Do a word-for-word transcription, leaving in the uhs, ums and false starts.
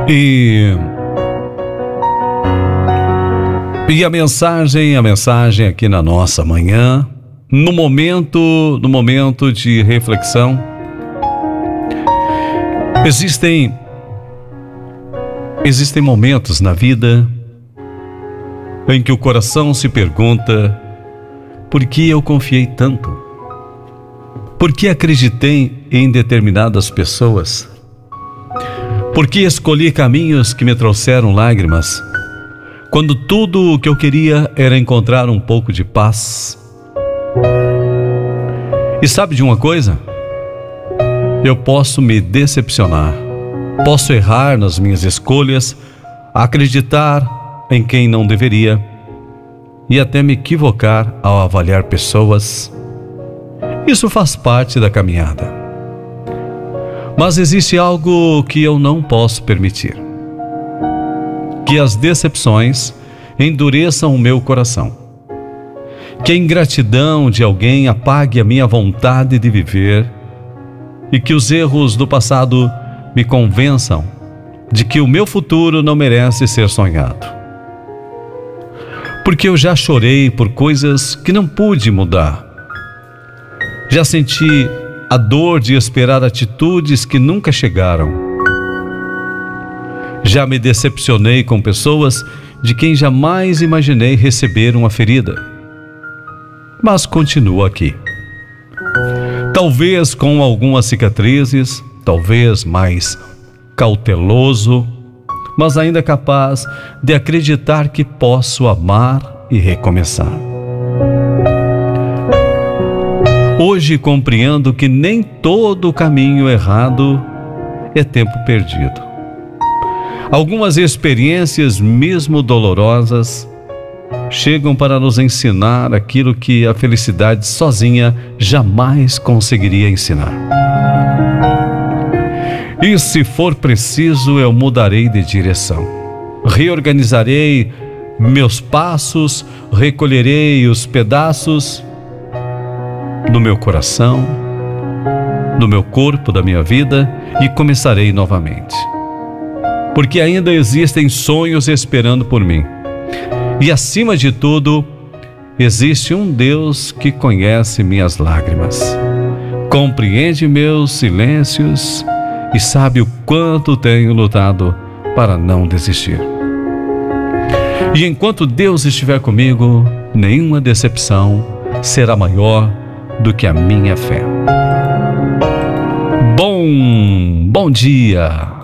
E, e a mensagem, a mensagem aqui na nossa manhã, no momento, no momento de reflexão, existem, existem momentos na vida em que o coração se pergunta: por que eu confiei tanto? Por que acreditei em determinadas pessoas? Por que escolhi caminhos que me trouxeram lágrimas, quando tudo o que eu queria era encontrar um pouco de paz? E sabe de uma coisa? Eu posso me decepcionar, posso errar nas minhas escolhas, acreditar em quem não deveria e até me equivocar ao avaliar pessoas. Isso faz parte da caminhada. Mas existe algo que eu não posso permitir: que as decepções endureçam o meu coração, que a ingratidão de alguém apague a minha vontade de viver e que os erros do passado me convençam de que o meu futuro não merece ser sonhado. Porque eu já chorei por coisas que não pude mudar. Já senti a dor de esperar atitudes que nunca chegaram. Já me decepcionei com pessoas de quem jamais imaginei receber uma ferida. Mas continuo aqui. Talvez com algumas cicatrizes, talvez mais cauteloso, mas ainda capaz de acreditar que posso amar e recomeçar. Hoje compreendo que nem todo caminho errado é tempo perdido. Algumas experiências, mesmo dolorosas, chegam para nos ensinar aquilo que a felicidade sozinha jamais conseguiria ensinar. E se for preciso, eu mudarei de direção. Reorganizarei meus passos, recolherei os pedaços no meu coração, no meu corpo, da minha vida, e começarei novamente. Porque ainda existem sonhos esperando por mim. E acima de tudo, existe um Deus que conhece minhas lágrimas, compreende meus silêncios e sabe o quanto tenho lutado para não desistir. E enquanto Deus estiver comigo, nenhuma decepção será maior do que a minha fé. Bom, bom dia!